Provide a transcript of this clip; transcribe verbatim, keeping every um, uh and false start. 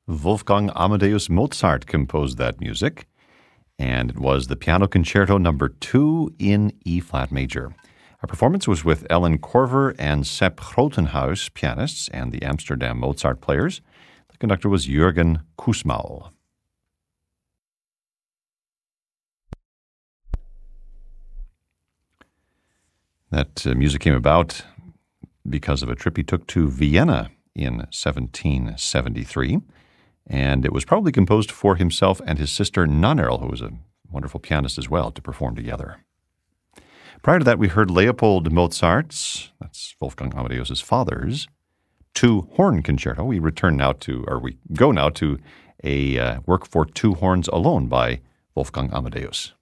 Wolfgang Amadeus Mozart composed that music, and it was the Piano Concerto number two in E-flat major. Our performance was with Ellen Korver and Sepp Grotenhuis, pianists, and the Amsterdam Mozart players. The conductor was Jürgen Kussmaul. That uh, music came about because of a trip he took to Vienna in seventeen seventy-three, and it was probably composed for himself and his sister Nannerl, who was a wonderful pianist as well, to perform together. Prior to that, we heard Leopold Mozart's, that's Wolfgang Amadeus's father's, two horn concerto. We return now to, or we go now to a uh, work for two horns alone by Wolfgang Amadeus.